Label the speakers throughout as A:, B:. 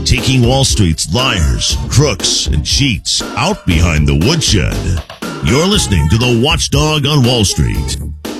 A: taking Wall Street's liars, crooks, and cheats out behind the woodshed. You're listening to the Watchdog on Wall Street.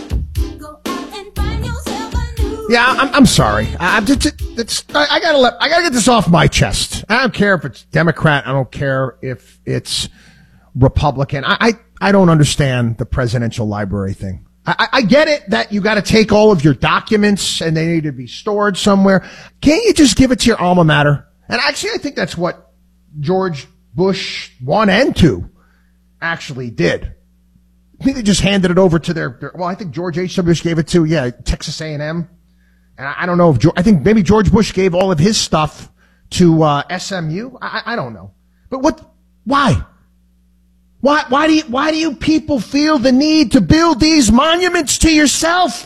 B: Yeah, I'm sorry. I gotta get this off my chest. I don't care if it's Democrat. I don't care if it's Republican. I don't understand the presidential library thing. I get it that you got to take all of your documents and they need to be stored somewhere. Can't you just give it to your alma mater? And actually, I think that's what George Bush 1 and 2 actually did. I think they just handed it over to their well, I think George H.W. Bush gave it to, Texas A&M. And I don't know if I think maybe George Bush gave all of his stuff to SMU. I don't know. But why? Why do you people feel the need to build these monuments to yourself?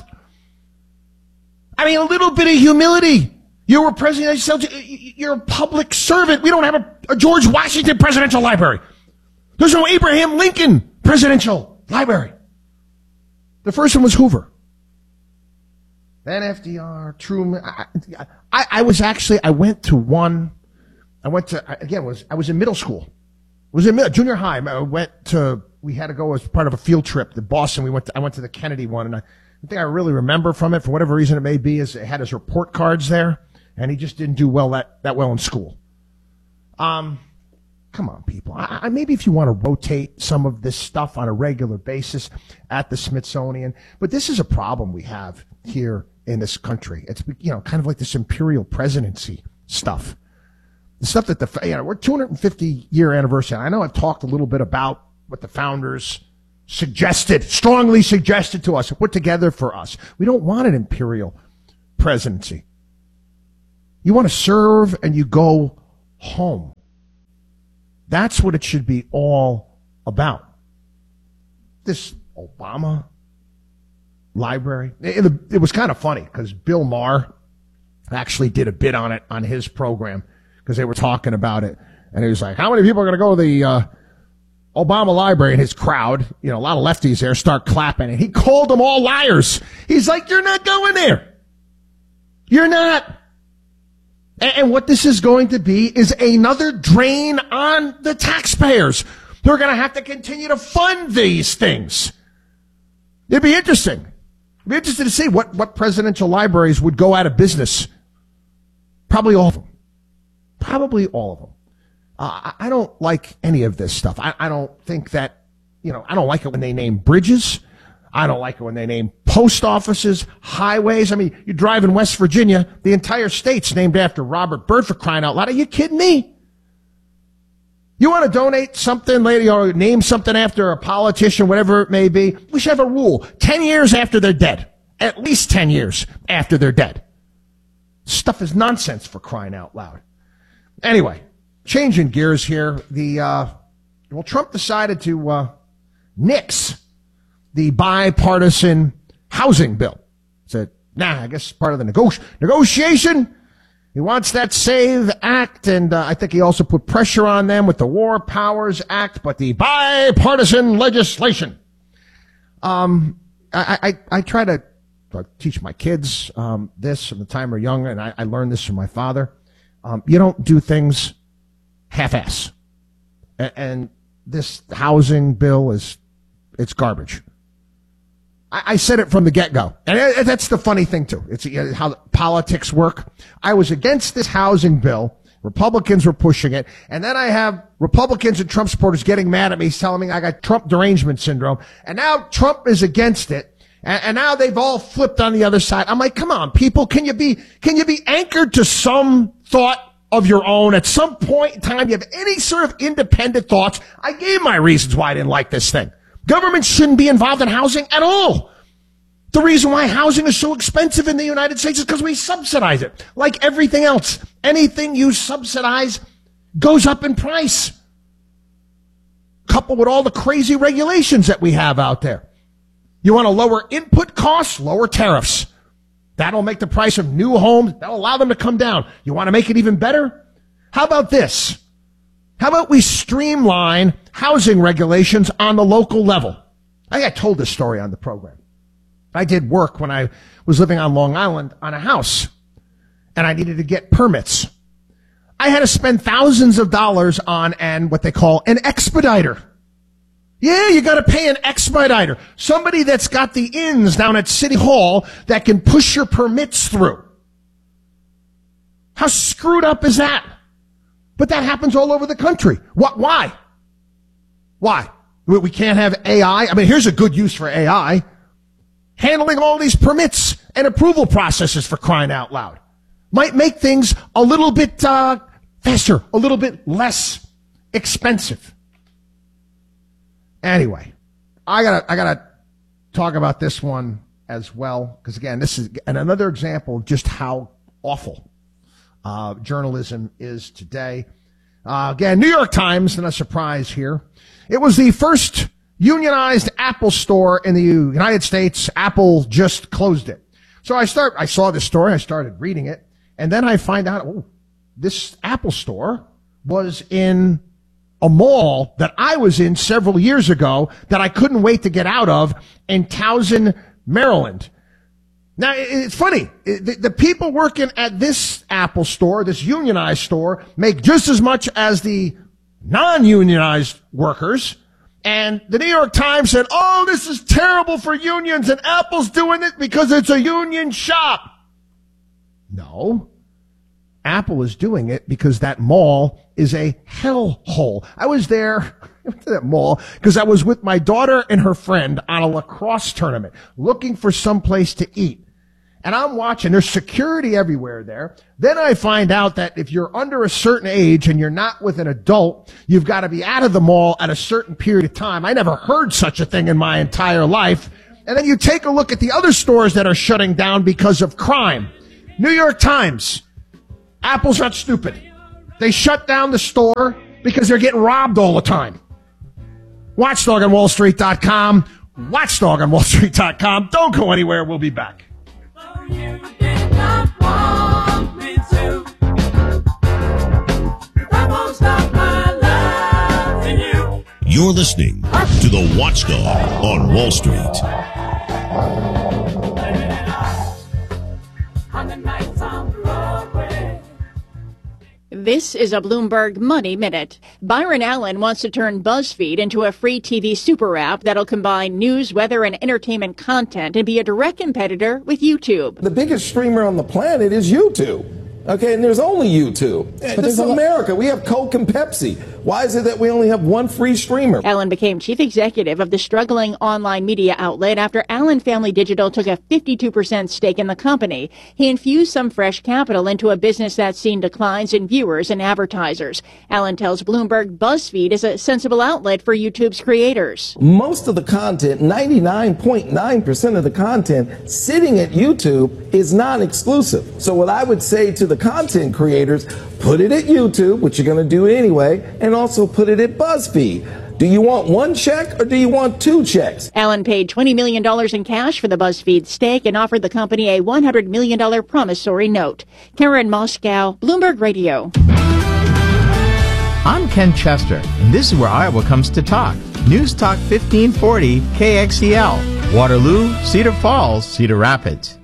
B: I mean, a little bit of humility. You were president yourself. You're a public servant. We don't have a George Washington presidential library. There's no Abraham Lincoln presidential library. The first one was Hoover. Then FDR, Truman. I was in middle school. It was in junior high. We had to go as part of a field trip to Boston. I went to the Kennedy one, and the thing I really remember from it, for whatever reason it may be, is it had his report cards there, and he just didn't do that well in school. Come on, people. Maybe if you want to rotate some of this stuff on a regular basis at the Smithsonian, but this is a problem we have here in this country. It's, kind of like this imperial presidency stuff. The stuff that we're 250-year anniversary. I know I've talked a little bit about what the founders strongly suggested to us, put together for us. We don't want an imperial presidency. You want to serve and you go home. That's what it should be all about. This Obama library. It was kind of funny because Bill Maher actually did a bit on it on his program because they were talking about it. And he was like, how many people are going to go to the Obama library? And his crowd, a lot of lefties there, start clapping. And he called them all liars. He's like, you're not going there. You're not. And what this is going to be is another drain on the taxpayers. They're going to have to continue to fund these things. It'd be interesting. I'd be interested to see what presidential libraries would go out of business. Probably all of them. Probably all of them. I don't like any of this stuff. I don't think that, I don't like it when they name bridges. I don't like it when they name post offices, highways. I mean, you drive in West Virginia, the entire state's named after Robert Byrd, for crying out loud. Are you kidding me? You want to donate something later or name something after a politician, whatever it may be? We should have a rule. 10 years after they're dead. At least 10 years after they're dead. Stuff is nonsense, for crying out loud. Anyway, changing gears here. Trump decided to nix the bipartisan housing bill. Said, I guess part of the negotiation. He wants that SAVE Act, and I think he also put pressure on them with the War Powers Act, but the bipartisan legislation. I try to teach my kids this from the time they're young, and I learned this from my father. You don't do things half-ass. And this housing bill it's garbage. I said it from the get-go. And that's the funny thing, too. It's how politics work. I was against this housing bill. Republicans were pushing it. And then I have Republicans and Trump supporters getting mad at me, telling me I got Trump derangement syndrome. And now Trump is against it. And now they've all flipped on the other side. I'm like, come on, people. Can you be anchored to some thought of your own? At some point in time, you have any sort of independent thoughts. I gave my reasons why I didn't like this thing. Government shouldn't be involved in housing at all. The reason why housing is so expensive in the United States is because we subsidize it. Like everything else, anything you subsidize goes up in price. Coupled with all the crazy regulations that we have out there. You want to lower input costs, lower tariffs. That'll make the price of new homes, that'll allow them to come down. You want to make it even better? How about this? How about we streamline housing regulations on the local level? I think I told this story on the program. I did work when I was living on Long Island on a house, and I needed to get permits. I had to spend thousands of dollars on what they call an expediter. Yeah, you got to pay an expediter. Somebody that's got the ins down at City Hall that can push your permits through. How screwed up is that? But that happens all over the country. Why? Why? We can't have AI? I mean, here's a good use for AI. Handling all these permits and approval processes, for crying out loud. Might make things a little bit faster, a little bit less expensive. Anyway, I gotta talk about this one as well, because again, this is another example of just how awful journalism is today. Again, New York Times, and a surprise here. It was the first unionized Apple store in the United States. Apple just closed it. So I saw this story, I started reading it, and then I find out, this Apple store was in a mall that I was in several years ago that I couldn't wait to get out of in Towson, Maryland. Now, it's funny. The people working at this Apple store, this unionized store, make just as much as the non-unionized workers. And the New York Times said, oh, this is terrible for unions, and Apple's doing it because it's a union shop. No. Apple is doing it because that mall is a hellhole. I went to that mall because I was with my daughter and her friend on a lacrosse tournament looking for some place to eat. And I'm watching, there's security everywhere there. Then I find out that if you're under a certain age and you're not with an adult, you've got to be out of the mall at a certain period of time. I never heard such a thing in my entire life. And then you take a look at the other stores that are shutting down because of crime. New York Times. Apple's not stupid. They shut down the store because they're getting robbed all the time. WatchdogOnWallStreet.com. WatchdogOnWallStreet.com. Don't go anywhere. We'll be back.
C: You did not want me to. I won't stop my loving you.
A: You're listening to the Watchdog on Wall Street.
C: On the nights on Broadway.
D: This is a Bloomberg Money Minute. Byron Allen wants to turn BuzzFeed into a free TV super app that'll combine news, weather, and entertainment content and be a direct competitor with YouTube.
E: The biggest streamer on the planet is YouTube. Okay, and there's only YouTube. This is America. We have Coke and Pepsi. Why is it that we only have one free streamer?
D: Allen became chief executive of the struggling online media outlet after Allen Family Digital took a 52% stake in the company. He infused some fresh capital into a business that's seen declines in viewers and advertisers. Allen tells Bloomberg BuzzFeed is a sensible outlet for YouTube's creators.
E: Most of the content, 99.9% of the content sitting at YouTube is non-exclusive. So what I would say to the content creators, put it at YouTube, which you're going to do anyway, and also put it at BuzzFeed. Do you want one check or do you want two checks?
D: Allen paid $20 million in cash for the BuzzFeed stake and offered the company a $100 million promissory note. Karen Moscow, Bloomberg Radio.
F: I'm Ken Chester, and this is where Iowa comes to talk. News Talk 1540 KXEL, Waterloo, Cedar Falls, Cedar Rapids.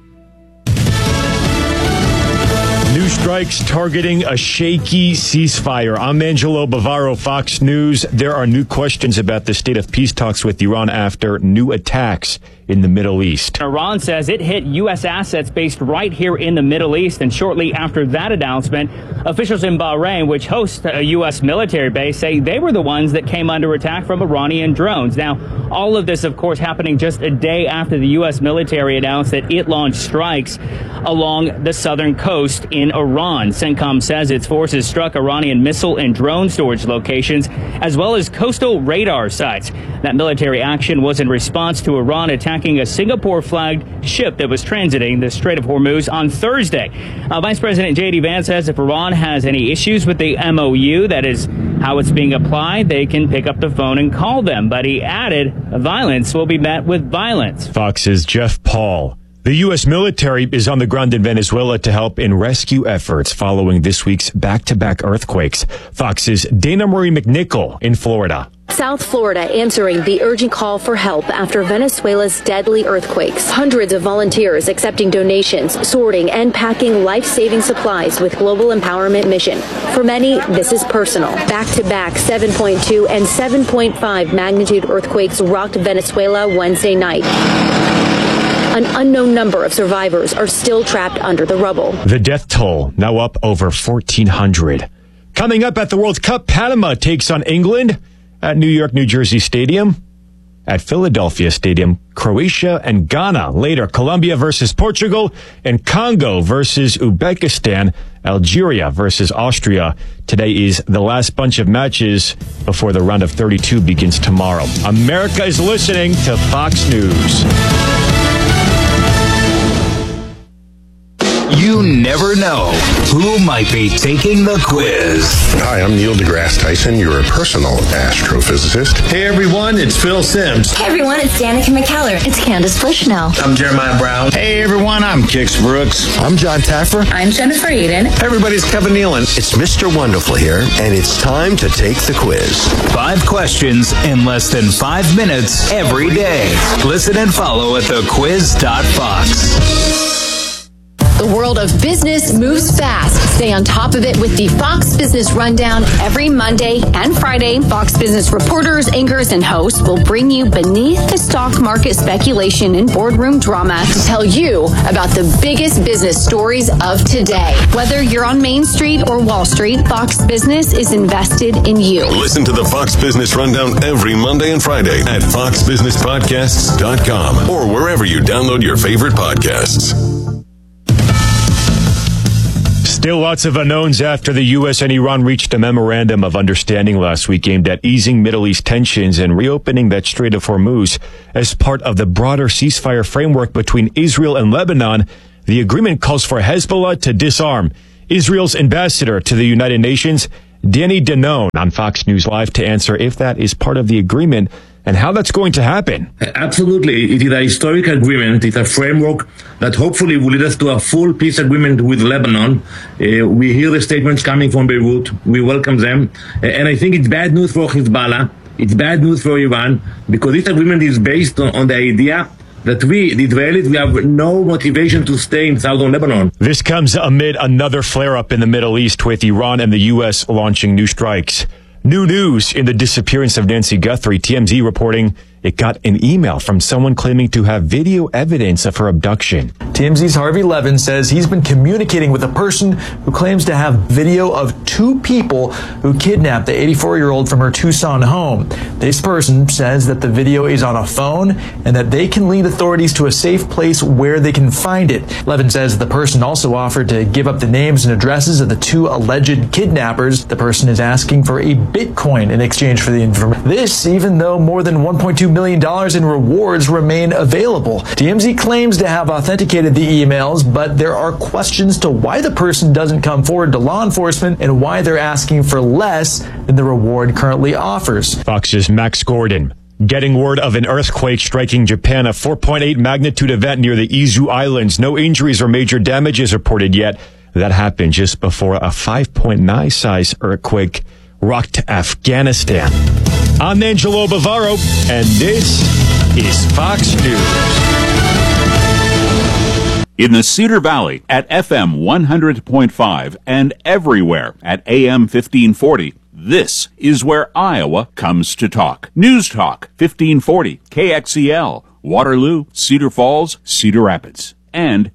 G: New strikes targeting a shaky ceasefire. I'm Angelo Bavaro, Fox News. There are new questions about the state of peace talks with Iran after new attacks in the Middle East.
H: Iran says it hit U.S. assets based right here in the Middle East. And shortly after that announcement, officials in Bahrain, which hosts a U.S. military base, say they were the ones that came under attack from Iranian drones. Now, all of this, of course, happening just a day after the U.S. military announced that it launched strikes along the southern coast in Iran. CENTCOM says its forces struck Iranian missile and drone storage locations, as well as coastal radar sites. That military action was in response to Iran attacking a Singapore-flagged ship that was transiting the Strait of Hormuz on Thursday. Vice President J.D. Vance says if Iran has any issues with the MOU, that is how it's being applied, they can pick up the phone and call them. But he added, violence will be met with violence.
G: Fox's Jeff Paul. The U.S. military is on the ground in Venezuela to help in rescue efforts following this week's back-to-back earthquakes. Fox's Dana Marie McNichol in Florida.
I: South Florida answering the urgent call for help after Venezuela's deadly earthquakes. Hundreds of volunteers accepting donations, sorting, and packing life-saving supplies with Global Empowerment Mission. For many, this is personal. Back-to-back 7.2 and 7.5 magnitude earthquakes rocked Venezuela Wednesday night. An unknown number of survivors are still trapped under the rubble.
G: The death toll now up over 1,400. Coming up at the World Cup, Panama takes on England at New York, New Jersey Stadium. At Philadelphia Stadium, Croatia and Ghana. Later, Colombia versus Portugal and Congo versus Uzbekistan. Algeria versus Austria. Today is the last bunch of matches before the round of 32 begins tomorrow. America is listening to Fox News.
J: You never know who might be taking the quiz.
K: Hi, I'm Neil deGrasse Tyson, your personal astrophysicist.
L: Hey everyone, it's Phil Simms.
M: Hey everyone, it's Danica McKellar. It's Candace Bushnell.
L: I'm Jeremiah Brown.
N: Hey everyone, I'm Kix Brooks.
O: I'm John Taffer.
P: I'm Jennifer Eden.
Q: Hey everybody's Kevin Nealon.
R: It's Mr. Wonderful here, and it's time to take the quiz.
J: 5 questions in less than 5 minutes every day. Listen and follow at thequiz.fox.
S: The world of business moves fast. Stay on top of it with the Fox Business Rundown every Monday and Friday. Fox Business reporters, anchors, and hosts will bring you beneath the stock market speculation and boardroom drama to tell you about the biggest business stories of today. Whether you're on Main Street or Wall Street, Fox Business is invested in you.
T: Listen to the Fox Business Rundown every Monday and Friday at foxbusinesspodcasts.com or wherever you download your favorite podcasts.
G: Still lots of unknowns after the U.S. and Iran reached a memorandum of understanding last week aimed at easing Middle East tensions and reopening that Strait of Hormuz as part of the broader ceasefire framework between Israel and Lebanon. The agreement calls for Hezbollah to disarm. Israel's ambassador to the United Nations, Danny Danon, on Fox News Live to answer if that is part of the agreement and how that's going to happen.
L: Absolutely. It is a historic agreement. It's a framework that hopefully will lead us to a full peace agreement with Lebanon. We hear the statements coming from Beirut. We welcome them. And I think it's bad news for Hezbollah. It's bad news for Iran because this agreement is based on the idea that we, the Israelis, we have no motivation to stay in southern Lebanon.
G: This comes amid another flare-up in the Middle East with Iran and the U.S. launching new strikes. New news in the disappearance of Nancy Guthrie. TMZ reporting it got an email from someone claiming to have video evidence of her abduction.
U: TMZ's Harvey Levin says he's been communicating with a person who claims to have video of 2 people who kidnapped the 84-year-old from her Tucson home. This person says that the video is on a phone and that they can lead authorities to a safe place where they can find it. Levin says the person also offered to give up the names and addresses of the 2 alleged kidnappers. The person is asking for a Bitcoin in exchange for the information. This, even though more than $1.2 million in rewards remain available. TMZ claims to have authenticated the emails, but there are questions to why the person doesn't come forward to law enforcement and why they're asking for less than the reward currently offers.
G: Fox's Max Gordon. Getting word of an earthquake striking Japan, a 4.8 magnitude event near the Izu Islands. No injuries or major damages reported yet. That happened just before a 5.9 size earthquake rocked Afghanistan. I'm Angelo Bavaro, and this is Fox News.
V: In the Cedar Valley at FM 100.5 and everywhere at AM 1540, this is where Iowa comes to talk. News Talk 1540, KXEL, Waterloo, Cedar Falls, Cedar Rapids, and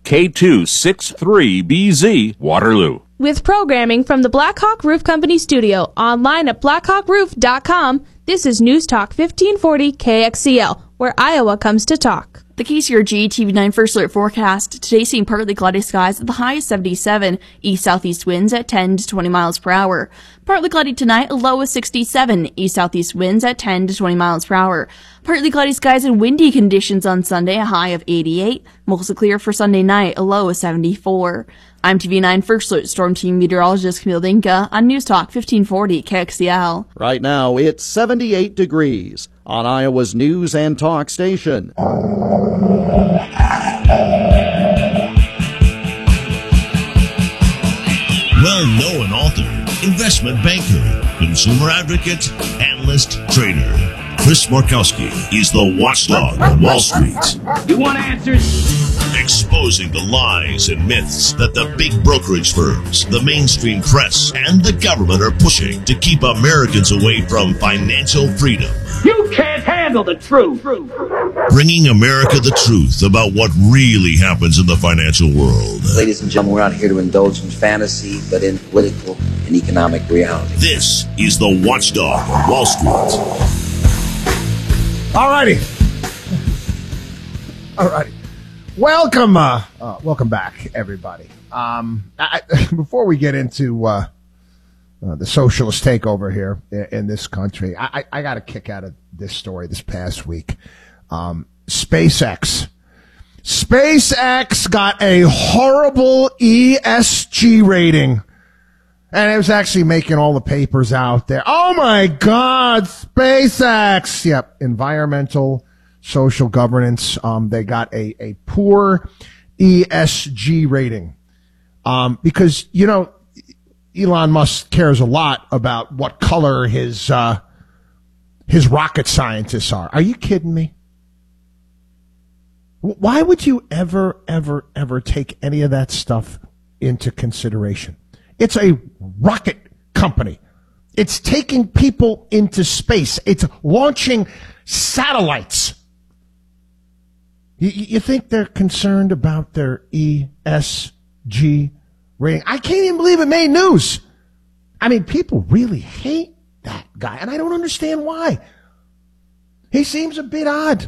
V: K263BZ, Waterloo.
W: With programming from the Blackhawk Roof Company studio, online at blackhawkroof.com, this is News Talk 1540 KXCL, where Iowa comes to talk.
X: The KCRG TV9 First Alert forecast. Today seeing partly cloudy skies at the high of 77. East-southeast winds at 10 to 20 miles per hour. Partly cloudy tonight, a low of 67. East-southeast winds at 10 to 20 miles per hour. Partly cloudy skies and windy conditions on Sunday, a high of 88. Mostly clear for Sunday night, a low of 74. I'm TV9 First Alert Storm Team Meteorologist Camille Dinka on News Talk 1540 KXCL.
Y: Right now, it's 78 degrees on Iowa's News and Talk station.
A: Well-known author, investment banker, consumer advocate, analyst, trader. Chris Markowski is the watchdog on Wall Street.
B: You want answers?
A: Exposing the lies and myths that the big brokerage firms, the mainstream press, and the government are pushing to keep Americans away from financial freedom.
B: You can't handle the truth.
A: Bringing America the truth about what really happens in the financial world.
C: Ladies and gentlemen, we're not here to indulge in fantasy, but in political and economic reality.
A: This is the Watchdog on Wall Street.
O: All righty. Welcome back, everybody. Before we get into the socialist takeover here in this country, I got a kick out of this story this past week. SpaceX got a horrible ESG rating. And it was actually making all the papers out there. Oh, my God, SpaceX. Yep, environmental, social governance. They got a poor ESG rating. Because, you know, Elon Musk cares a lot about what color his rocket scientists are. Are you kidding me? Why would you ever take any of that stuff into consideration? It's a rocket company. It's taking people into space. It's launching satellites. You think they're concerned about their ESG rating? I can't even believe it made news. I mean, people really hate that guy, and I don't understand why. He seems a bit odd.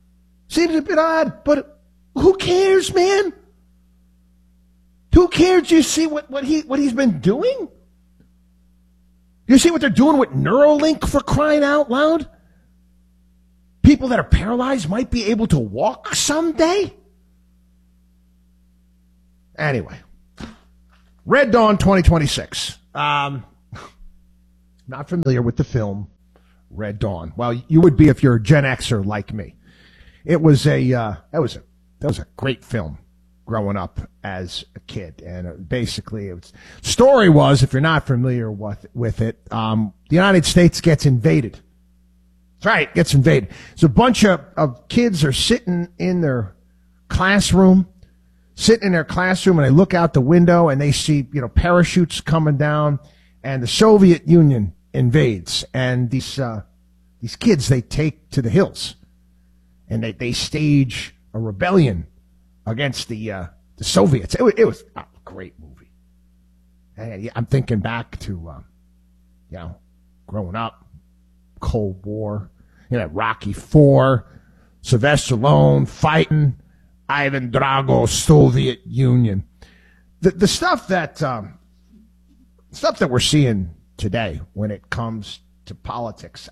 O: But who cares, man? Who cares? You see what he's been doing? You see what they're doing with Neuralink, for crying out loud? People that are paralyzed might be able to walk someday? Anyway, Red Dawn 2026. Not familiar with the film Red Dawn. Well, you would be if you're a Gen Xer like me. It was that was a great film growing up as a kid, and basically, story was, if you're not familiar with it, the United States gets invaded. That's right, gets invaded. So a bunch of kids are sitting in their classroom, and they look out the window and they see, parachutes coming down, and the Soviet Union invades, and these kids, they take to the hills, and they stage a rebellion against the Soviets. It was a great movie. And I'm thinking back to, growing up, Cold War, Rocky IV, Sylvester Stallone fighting Ivan Drago, Soviet Union. The stuff that we're seeing today when it comes to politics,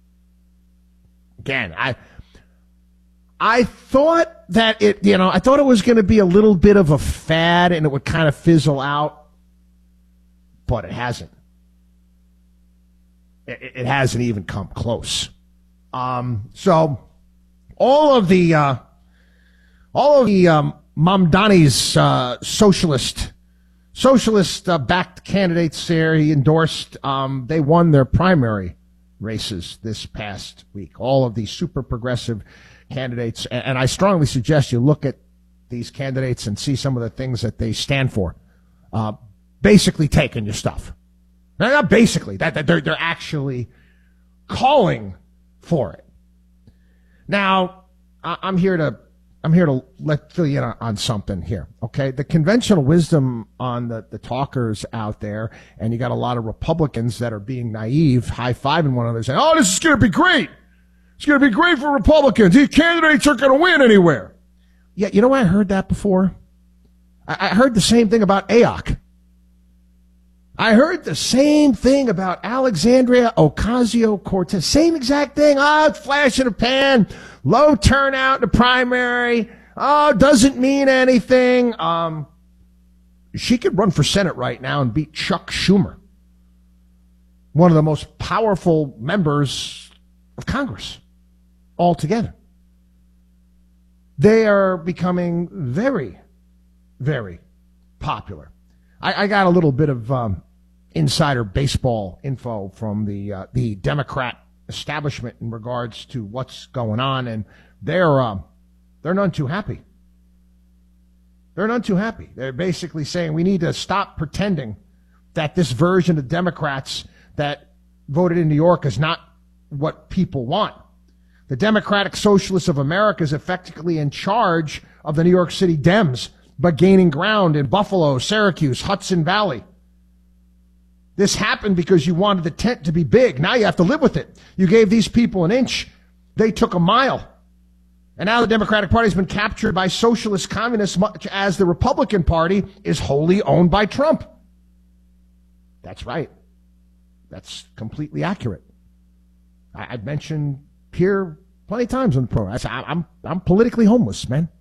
O: I thought that I thought it was going to be a little bit of a fad and it would kind of fizzle out, but it hasn't. It hasn't even come close. So all of the Mamdani's socialist backed candidates there he endorsed, they won their primary races this past week. All of these super progressive candidates, and I strongly suggest you look at these candidates and see some of the things that they stand for. Basically taking your stuff. Not basically, that they're actually calling for it. Now, I'm here to fill you in on something here, okay? The conventional wisdom on the talkers out there, and you got a lot of Republicans that are being naive, high-fiving one another, saying, oh, this is going to be great. It's going to be great for Republicans. These candidates aren't going to win anywhere. Yeah, you know why I heard that before? I heard the same thing about AOC. I heard the same thing about Alexandria Ocasio-Cortez. Same exact thing. Oh, it's flash in a pan. Low turnout in the primary. Oh, doesn't mean anything. She could run for Senate right now and beat Chuck Schumer, one of the most powerful members of Congress altogether. They are becoming very, very popular. I got a little bit of insider baseball info from the Democrat establishment in regards to what's going on, and they're none too happy. They're none too happy. They're basically saying we need to stop pretending that this version of Democrats that voted in New York is not what people want. The Democratic Socialists of America is effectively in charge of the New York City Dems, but gaining ground in Buffalo, Syracuse, Hudson Valley. This happened because you wanted the tent to be big. Now you have to live with it. You gave these people an inch. They took a mile. And now the Democratic Party has been captured by socialist communists, much as the Republican Party is wholly owned by Trump. That's right. That's completely accurate. I've mentioned here plenty of times on the program. I said, I'm politically homeless, man.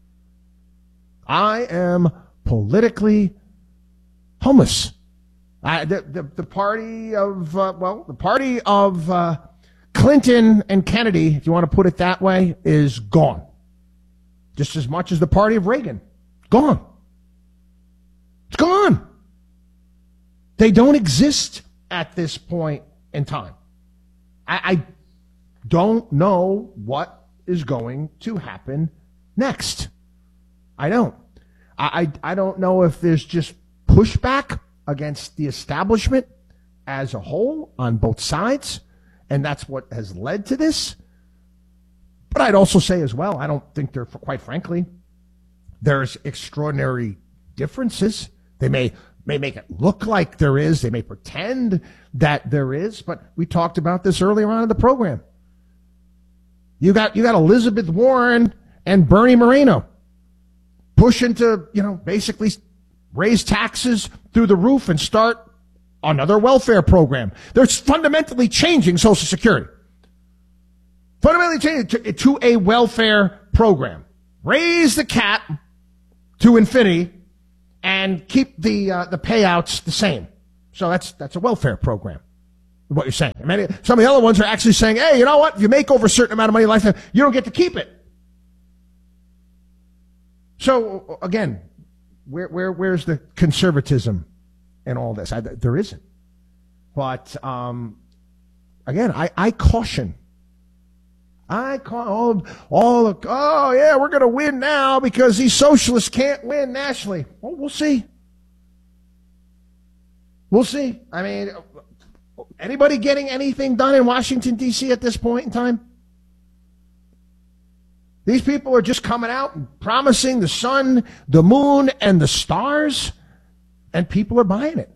O: I am politically homeless. The party of the party of Clinton and Kennedy, if you want to put it that way, is gone. Just as much as the party of Reagan. Gone. It's gone. They don't exist at this point in time. I don't know what is going to happen next. I don't. I don't know if there's just pushback against the establishment as a whole on both sides, and that's what has led to this. But I'd also say as well, I don't think there, quite frankly, there's extraordinary differences. They may make it look like there is. They may pretend that there is, but we talked about this earlier on in the program. You got Elizabeth Warren and Bernie Moreno pushing to, basically raise taxes through the roof and start another welfare program. They're fundamentally changing Social Security. Fundamentally changing to a welfare program. Raise the cap to infinity and keep the payouts the same. So that's a welfare program, what you're saying. I mean, some of the other ones are actually saying, hey, you know what? If you make over a certain amount of money in lifetime, you don't get to keep it. So, again, where's the conservatism in all this? There isn't. But, again, I caution. Oh yeah, we're going to win now because these socialists can't win nationally. Well, we'll see. We'll see. I mean, anybody getting anything done in Washington, D.C. at this point in time? These people are just coming out and promising the sun, the moon, and the stars, and people are buying it.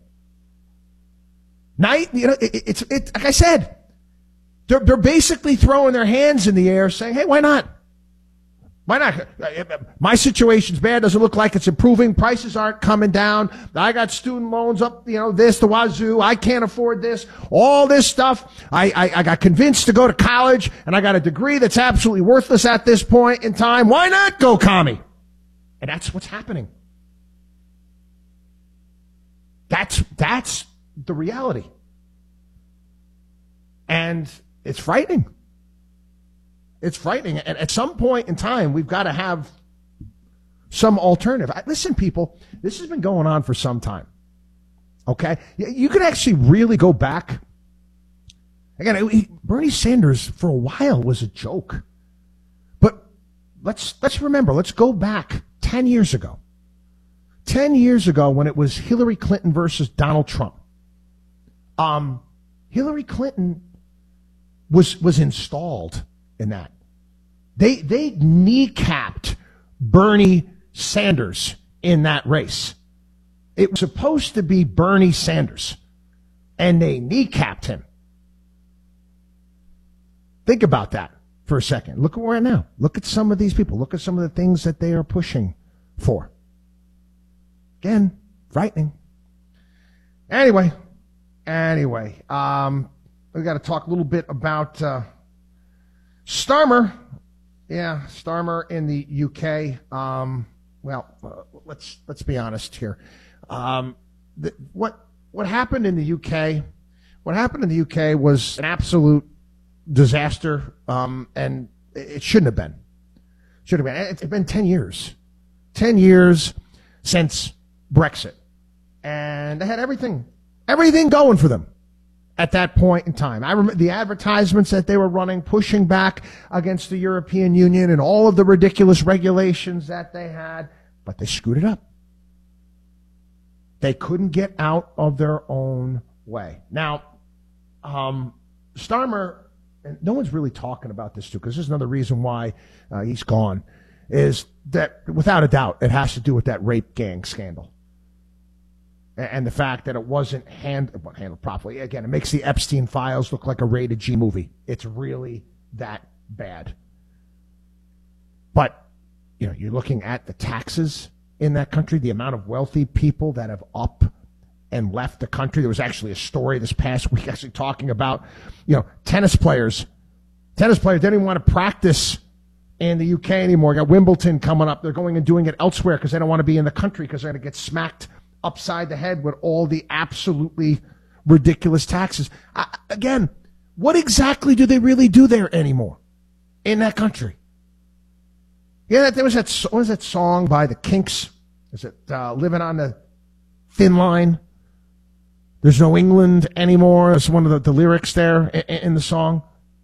O: It's like I said, they're basically throwing their hands in the air saying, hey, why not? Why not? My situation's bad. Doesn't look like it's improving. Prices aren't coming down. I got student loans up, this, the wazoo. I can't afford this. All this stuff. I got convinced to go to college, and I got a degree that's absolutely worthless at this point in time. Why not go commie? And that's what's happening. That's the reality. And it's frightening. It's frightening. And at some point in time, we've got to have some alternative. Listen, people, this has been going on for some time. Okay? You could actually really go back. Again, Bernie Sanders for a while was a joke. But let's remember, let's go back 10 years ago. 10 years ago when it was Hillary Clinton versus Donald Trump. Hillary Clinton was installed in that. They kneecapped Bernie Sanders in that race. It was supposed to be Bernie Sanders, and they kneecapped him. Think about that for a second. Look at where we're at now. Look at some of these people. Look at some of the things that they are pushing for. Again, frightening. Anyway, we got to talk a little bit about Starmer. Yeah, Starmer in the UK. Let's be honest here. What happened in the UK? What happened in the UK was an absolute disaster, and it shouldn't have been. It's been 10 years. 10 years since Brexit, and they had everything everything going for them at that point in time. I remember the advertisements that they were running, pushing back against the European Union and all of the ridiculous regulations that they had, but they screwed it up. They couldn't get out of their own way. Now, Starmer, and no one's really talking about this too, because there's another reason why he's gone, is that without a doubt it has to do with that rape gang scandal. And the fact that it wasn't handled properly. Again, it makes the Epstein files look like a rated G movie. It's really that bad. But, you're looking at the taxes in that country, the amount of wealthy people that have up and left the country. There was actually a story this past week actually talking about, tennis players. Tennis players didn't even want to practice in the UK anymore. Got Wimbledon coming up. They're going and doing it elsewhere because they don't want to be in the country because they're going to get smacked upside the head with all the absolutely ridiculous taxes. Again, what exactly do they really do there anymore in that country? Yeah, there was what was that song by the Kinks? Is it Living on the Thin Line? There's no England anymore. That's one of the lyrics there in the song.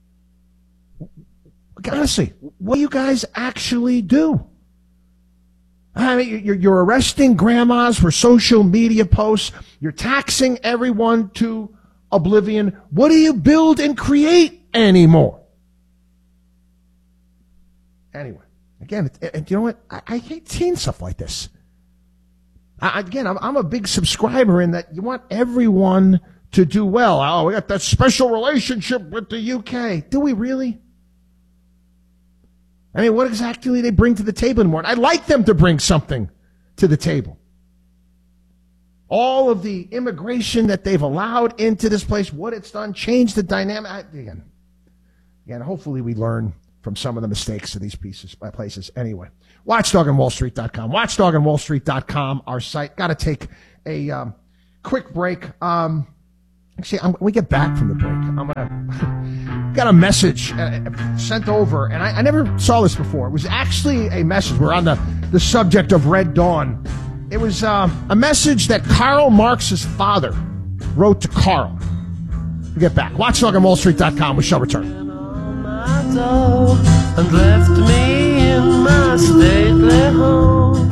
O: Honestly, what do you guys actually do? I mean, you're arresting grandmas for social media posts. You're taxing everyone to oblivion. What do you build and create anymore? Anyway, again, and you know what? I hate seeing stuff like this. I'm a big subscriber in that you want everyone to do well. Oh, we got that special relationship with the UK. Do we really? I mean, what exactly do they bring to the table anymore? And I'd like them to bring something to the table. All of the immigration that they've allowed into this place, what it's done, changed the dynamic. Again, hopefully we learn from some of the mistakes of these places. Anyway, WatchdogOnWallStreet.com. WatchdogOnWallStreet.com, our site. Got to take a quick break. Actually, when we get back from the break, I'm going to got a message sent over, and I never saw this before. It was actually a message. We're on the subject of Red Dawn. It was a message that Karl Marx's father wrote to Karl. We get back. WatchdogOnWallStreet.com. We shall return.
D: And left me in my stately home.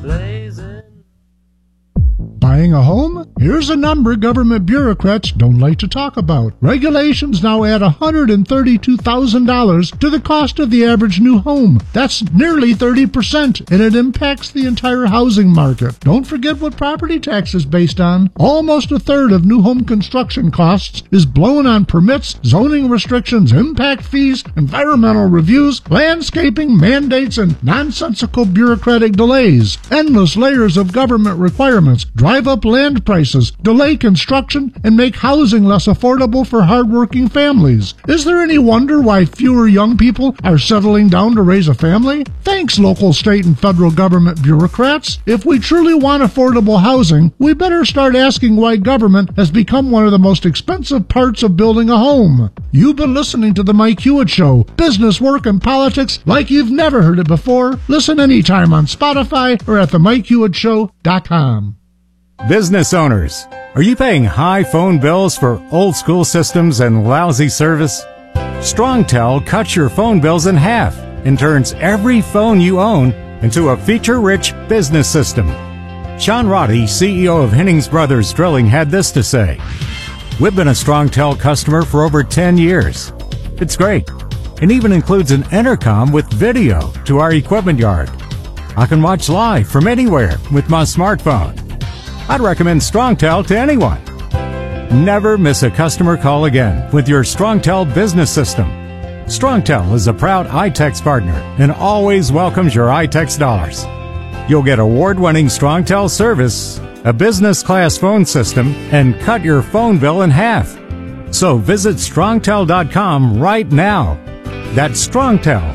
E: Buying a home? Here's a number government bureaucrats don't like to talk about. Regulations now add $132,000 to the cost of the average new home. That's nearly 30%, and it impacts the entire housing market. Don't forget what property tax is based on. Almost a third of new home construction costs is blown on permits, zoning restrictions, impact fees, environmental reviews, landscaping mandates, and nonsensical bureaucratic delays. Endless layers of government requirements drive up land prices, delay construction, and make housing less affordable for hardworking families. Is there any wonder why fewer young people are settling down to raise a family? Thanks, local, state, and federal government bureaucrats. If we truly want affordable housing, we better start asking why government has become one of the most expensive parts of building a home. You've been listening to The Mike Hewitt Show. Business, work, and politics like you've never heard it before. Listen anytime on Spotify or at themikehewittShow.com.
F: Business owners, are you paying high phone bills for old school systems and lousy service? StrongTel cuts your phone bills in half and turns every phone you own into a feature-rich business system. Sean Roddy, CEO of Hennings Brothers Drilling, had this to say: "We've been a StrongTel customer for over 10 years. It's great. It even includes an intercom with video to our equipment yard. I can watch live from anywhere with my smartphone. I'd recommend StrongTel to anyone. Never miss a customer call again with your StrongTel business system. StrongTel is a proud iTex partner and always welcomes your iTex dollars. You'll get award-winning StrongTel service, a business-class phone system, and cut your phone bill in half. So visit StrongTel.com right now. That's StrongTel,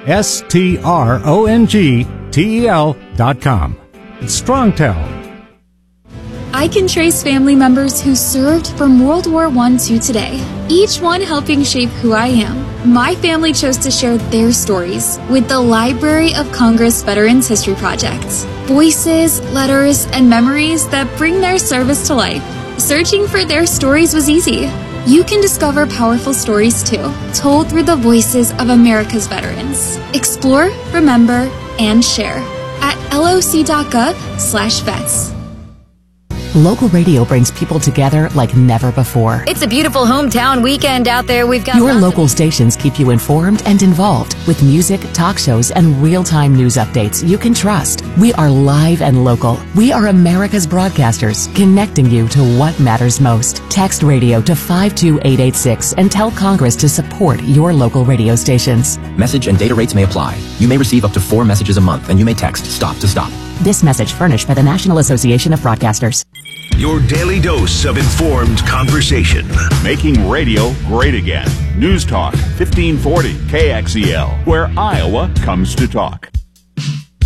F: StrongTel.com. It's StrongTel.
P: I can trace family members who served from World War I to today, each one helping shape who I am. My family chose to share their stories with the Library of Congress Veterans History Project. Voices, letters, and memories that bring their service to life. Searching for their stories was easy. You can discover powerful stories too, told through the voices of America's veterans. Explore, remember, and share at loc.gov/vets.
H: Local radio brings people together like never before.
I: It's a beautiful hometown weekend out there. We've got
H: Your local stations keep you informed and involved with music, talk shows, and real-time news updates you can trust. We are live and local. We are America's broadcasters, connecting you to what matters most. Text radio to 52886 and tell Congress to support your local radio stations.
K: Message and data rates may apply. You may receive up to 4 messages a month, and you may text STOP to STOP.
H: This message furnished by the National Association of Broadcasters.
A: Your daily dose of informed conversation.
V: Making radio great again. News Talk 1540 KXEL, where Iowa comes to talk.